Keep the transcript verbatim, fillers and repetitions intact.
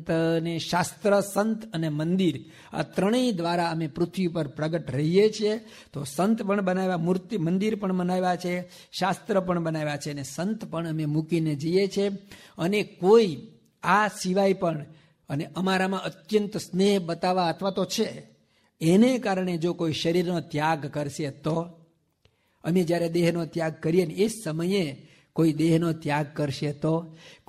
ને શાસ્ત્ર, સંત અને મંદિર આ ત્રણેય દ્વારા અમે પૃથ્વી પર પ્રગટ રહીએ છીએ. તો સંત પણ બનાવ્યા, મૂર્તિ મંદિર પણ બનાવ્યા છે, શાસ્ત્ર પણ બનાવ્યા છે અને સંત પણ અમે મૂકીને જઈએ છીએ. અને કોઈ આ સિવાય પણ અને અમારામાં અત્યંત સ્નેહ બતાવવા અથવા તો છે એને કારણે જો કોઈ શરીરનો ત્યાગ કરશે તો અમે જ્યારે દેહનો ત્યાગ કરીએ ને એ સમયે કોઈ દેહનો ત્યાગ કરશે તો